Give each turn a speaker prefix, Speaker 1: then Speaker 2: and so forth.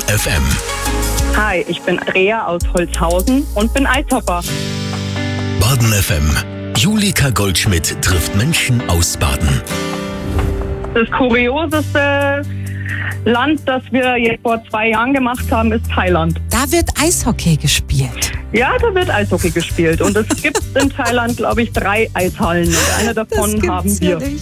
Speaker 1: FM.
Speaker 2: Hi, ich bin Andrea aus Holzhausen und bin Eishopper.
Speaker 1: Baden FM. Julika Goldschmidt trifft Menschen aus Baden.
Speaker 2: Das kurioseste Land, das wir jetzt vor 2 Jahren gemacht haben, ist Thailand.
Speaker 3: Da wird Eishockey gespielt.
Speaker 2: Ja, da wird Eishockey gespielt. Und es gibt in Thailand, glaube ich, 3 Eishallen. Und eine davon haben wir.